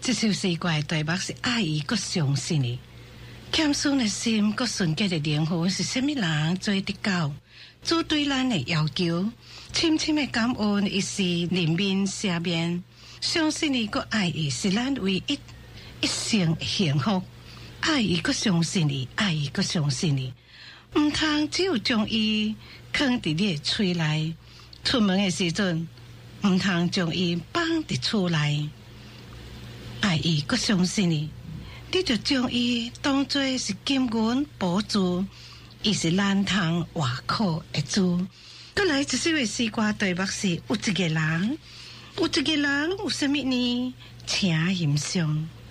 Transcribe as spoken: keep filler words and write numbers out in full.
这首诗歌的题目是爱伊阁相信你，谦逊的心阁纯洁的灵魂是什么人做得到？主对咱的要求，深深的感恩，伊是怜悯赦免，相信伊阁爱伊是咱唯一一生的幸福。爱伊阁相信你，爱伊阁相信你，唔通只有将伊放伫你的嘴内，出门的时阵唔通将伊放伫厝内。爱伊阁相信你，你就将伊当作是金银宝珠，伊是咱通活靠的主。再来一首的诗歌题目是有一个人，有一个人有什么呢？请欣赏。